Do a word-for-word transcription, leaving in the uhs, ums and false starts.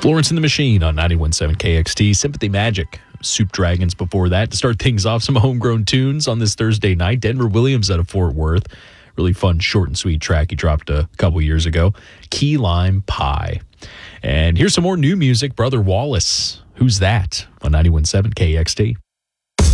Florence and the Machine on ninety-one point seven K X T. Sympathy Magic, Soup Dragons before that. To start things off, some homegrown tunes on this Thursday night. Denver Williams out of Fort Worth. Really fun, short and sweet track he dropped a couple years ago. Key Lime Pie. And here's some more new music. Brother Wallace, Who's That? On ninety-one point seven K X T.